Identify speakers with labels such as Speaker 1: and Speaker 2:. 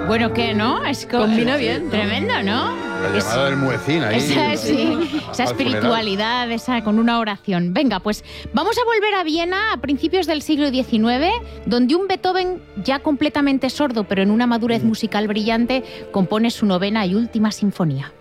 Speaker 1: Bueno, ¿qué, no?
Speaker 2: Combina bien.
Speaker 1: Tremendo, ¿no?
Speaker 3: La llamada del muecín ahí.
Speaker 1: Esa espiritualidad, esa con una oración. Venga, pues vamos a volver a Viena a principios del siglo XIX, donde un Beethoven ya completamente sordo, pero en una madurez musical brillante, compone su novena y última sinfonía.